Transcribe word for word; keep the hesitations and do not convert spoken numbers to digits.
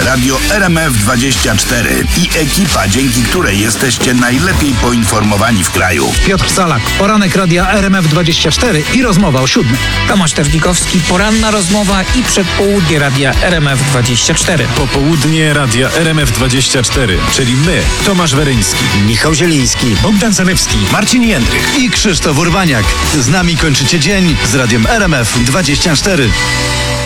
Radio R M F dwadzieścia cztery i ekipa, dzięki której jesteście najlepiej poinformowani w kraju. Piotr Salak, poranek Radia R M F dwadzieścia cztery i rozmowa o siódmej. Tomasz Terzbikowski, poranna rozmowa i przedpołudnie Radia R M F dwadzieścia cztery. Popołudnie Radia R M F dwadzieścia cztery, czyli my, Tomasz Weryński, Michał Zieliński, Bogdan Zalewski, Marcin Jędrych i Krzysztof Urbaniak. Z nami kończycie dzień z Radiem R M F dwadzieścia cztery.